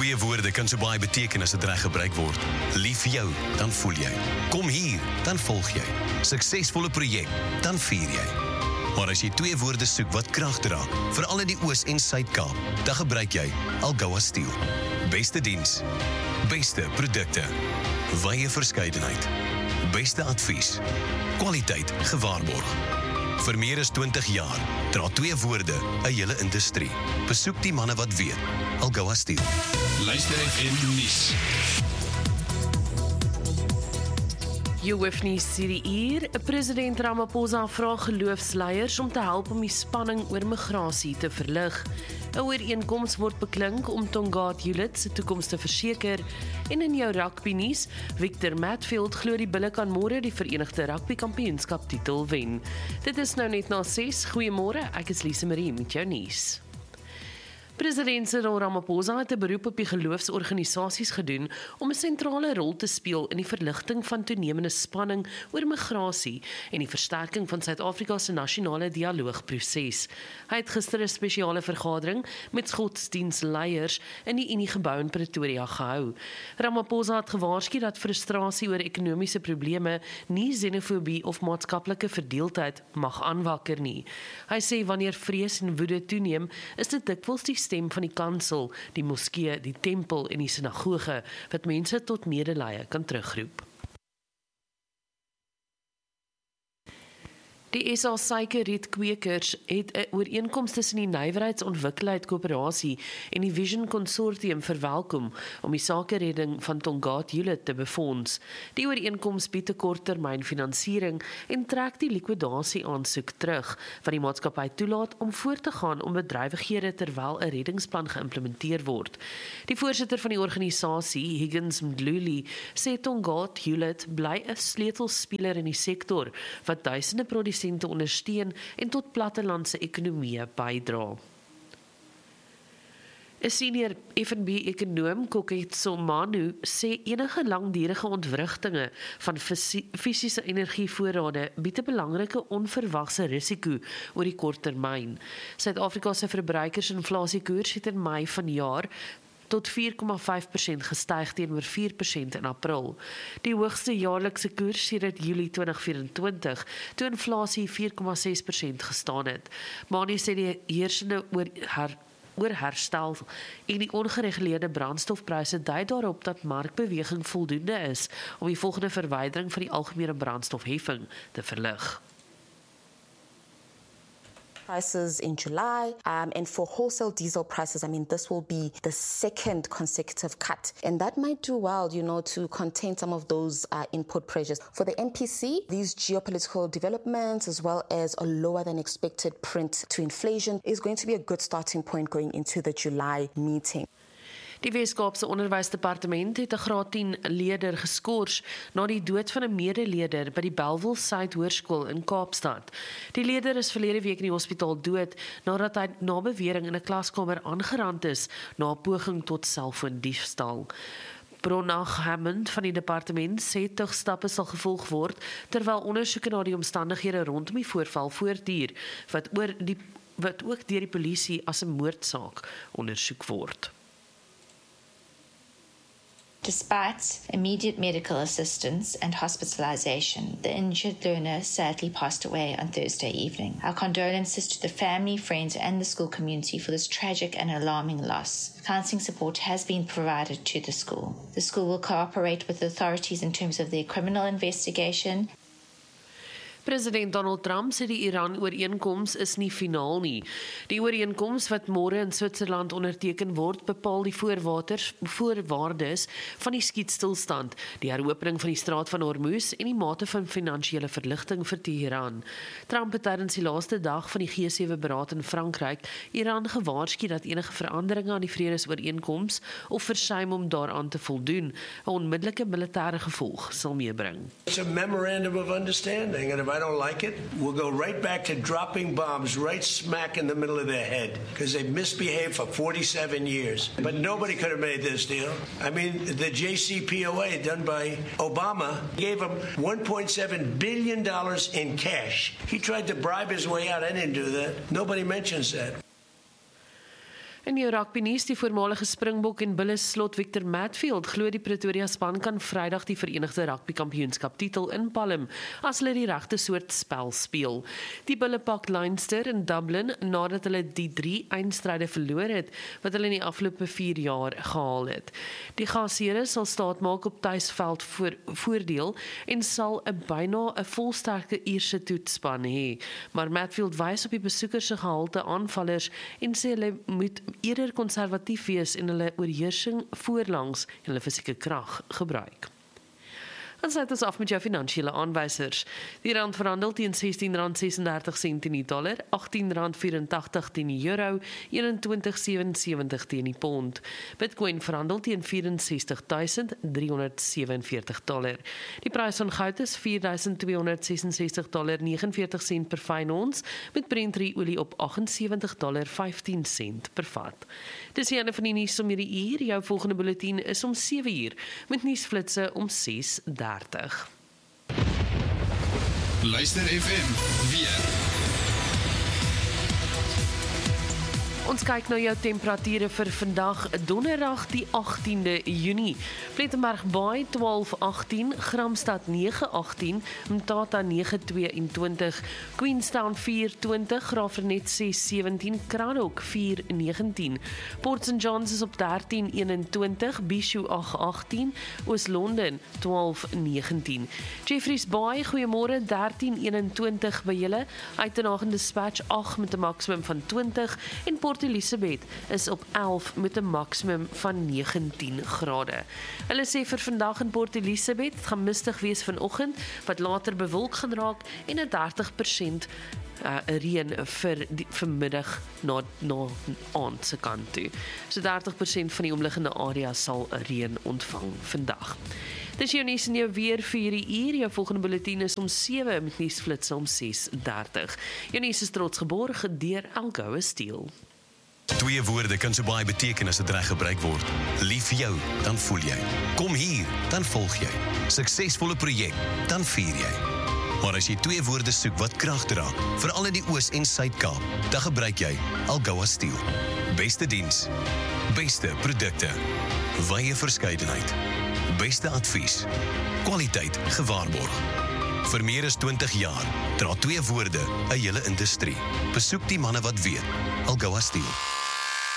Twee woorde kan so baie beteken as dit reg gebruik word. Lief vir jou, dan voel jy. Kom hier, dan volg jy. Suksesvolle projek, dan vier jy. Maar as jy twee woorde soek wat krag dra, veral in die Oos- en Suid-Kaap, dan gebruik jy Algoa Steel. Beste diens, beste produkte, wye verskeidenheid, beste advies, kwaliteit gewaarborg. Vir meer as 20 jaar dra twee woorde 'n hele industrie. Besoek die manne wat weet. Algoa Steel. Luister FM nuus. Jy hoef nie hierdie uur. President Ramaphosa vra geloofsleiers om te help om die spanning oor migrasie te verlig. 'n Ooreenkoms word beklink om Tongaat Hulett se toekoms te verseker. En in jou rugby nuus, Victor Matfield glo die Bulle kan môre die Verenigde Rugby Kampioenskap titel wen. Dit is nou net na 6. Goeiemôre, ek is Lise Marie met jou nuus. President Cyril Ramaphosa het 'n beroep op die geloofsorganisasies gedoen om 'n sentrale rol te speel in die verligting van toenemende spanning oor migrasie en die versterking van Suid-Afrika se nasionale dialoogproses. Hy het gister 'n spesiale vergadering met godsdienstleiers in die Uniegebou in Pretoria gehou. Ramaphosa het gewaarsku dat frustrasie oor ekonomiese probleme nie xenofobie of maatskaplike verdeeldheid mag aanwakker nie. Hy sê wanneer vrees en woede toeneem, is dit dikwels die stem van die kansel, die moskee, die tempel en die sinagoge wat mense tot medelee kan terugroep. Die SA suikerrietkweekers het 'n ooreenkoms tussen die Nywerheidsontwikkelheid Koöperasie en die Vision Consortium verwelkom om die sakeredding van Tongaat Hulett te befonds. Die ooreenkoms bied 'n korttermyn finansiering en trek die likwidasie aansoek terug, wat die maatskappy toelaat om voort te gaan om bedrywighede terwyl 'n reddingsplan geïmplementeer word. Die voorsitter van die organisasie, Higgins Mdluli, sê Tongaat Hulett bly 'n sleutelspeler in die sektor wat duisende produsente ondersteun en tot plattelandse ekonomie bydra. 'n Senior F&B-ekonoom, Koketso Manu, sê enige langdurige ontwrigtinge van fisiese energievoorrade bied 'n belangrike onverwagse risiko oor die kort termyn. Suid-Afrika se verbruikersinflasiekoers het in Mei vanjaar tot 4,5% gestyg teenoor 4% in April. Die hoogste jaarlikse koers sedert Julie 2024, toe inflasie 4,6% gestaan het. Manu sê die heersende oor herstel en die ongereguleerde brandstofpryse dui daarop dat markbeweging voldoende is om die volgende verwydering van die algemene brandstofheffing te verlig. Prices in July, and for wholesale diesel prices, this will be the second consecutive cut, and that might do well, to contain some of those input pressures. For the NPC, these geopolitical developments, as well as a lower than expected print to inflation, is going to be a good starting point going into the July meeting. Die Weskaapse Onderwysdepartement het 'n graad 10 leerder geskort na die dood van 'n medeleerder by die Bellville Suid Hoërskool in Kaapstad. Die leerder is verlede week in die hospitaal dood nadat hy na bewering in 'n klaskamer aangerand is na 'n poging tot selfoondiefstal. Bronach Hammond van die departement sê tugstappe sal gevolg word terwyl ondersoeke na die omstandighede rondom die voorval voortduur wat ook deur die polisie as 'n moordsaak ondersoek word. Despite immediate medical assistance and hospitalization, the injured learner sadly passed away on Thursday evening. Our condolences to the family, friends, and the school community for this tragic and alarming loss. Counselling support has been provided to the school. The school will cooperate with the authorities in terms of their criminal investigation. President Donald Trump sê die Iran-ooreenkoms is nie finaal nie. Die ooreenkoms wat môre in Switserland onderteken word, bepaal die voorwaardes van die skietstilstand, die heropening van die straat van Hormuz en die mate van finansiële verligting vir Teheran. Trump het tydens die laaste dag van die G7-beraad in Frankryk Iran gewaarsku dat enige veranderinge aan die vredesooreenkoms of versuim om daaraan te voldoen 'n onmiddellike militêre gevolg sal meebring. It's a memorandum of understanding, and if I don't like it, we'll go right back to dropping bombs right smack in the middle of their head because they've misbehaved for 47 years. But nobody could have made this deal. I mean, the JCPOA done by Obama gave him $1.7 billion in cash. He tried to bribe his way out. I didn't do that. Nobody mentions that. In jou rugby nuus, die voormalige Springbok en Bulls slot Victor Matfield glo die Pretoria span kan Vrydag die Verenigde Rugby Kampioenskap titel inpalm as hulle die regte soort spel speel. Die Bulle pak Leinster in Dublin nadat hulle die 3 eindstryde verloor het wat hulle in die afgelope 4 jaar gehaal het. Die gasheere sal staatmaak op tuisveld voordeel en sal byna 'n volsterkte Ierse toetsspan hê, maar Matfield wys op die besoekers se gehalte aanvallers en sê hulle moet eerder konservatief wees en hulle oorheersing voorlangs en hulle fisieke krag gebruik. Dan sluit ons af met jou finansiële aanwysers. Die rand verhandel teen R16.36 teen die dollar, R18.84 teen die euro, $21.77 teen die pond. Bitcoin verhandel teen $64.347. Die prys van goud is $4.266.49 per fyn ons, met Brent olie op $78.15 per vat. Dis die einde van die nuus om hierdie uur. Jou volgende bulletin is om 7 uur, met nuusflitse om 6:30. Luister FM weer. Ons kyk na jou temperature vir vandag, donderdag die 18de Junie. Plettenberg Baai 12:18, Gramstad 9:18, Mthatha 9:22, Queenstown 4:20, Graafrenet 6:17, Cranhoek 4:19, Port St Johns is op 13:21, Bishu 8:18, Oos-London 12:19. Jeffreys Bay, goeiemôre 13:21 by julle, Uitenhagen Dispatch 8 met 'n maksimum van 20 en Port Elizabeth is op 11 met 'n maksimum van 19 grade. Hulle sê vir vandag in Port Elizabeth, het gaan mistig wees vanoggend, wat later bewolk gaan raak en 'n 30% reën vir vanmiddag na aand se kant toe. So 30% van die omliggende areas sal reën ontvang vandag. Dis jou nuus en jou weer vir hierdie uur. Jou volgende bulletin is om 7 met nuusflitse om 6:30. Jou nuus is trots geborg deur Algoa Steel. 2 woorde kan so baie beteken as dit reg gebruik word. Lief jou, dan voel jy. Kom hier, dan volg jy. Suksesvolle projek, dan vier jy. Maar as jy 2 woorde soek wat krag dra, veral in die Oos- en Suid-Kaap, dan gebruik jy Algoa Steel. Beste diens, beste produkte, wye verskeidenheid, beste advies, kwaliteit gewaarborg. Vir meer as 20 jaar dra 2 woorde 'n hele industrie. Besoek die manne wat weet. Algoa Steel.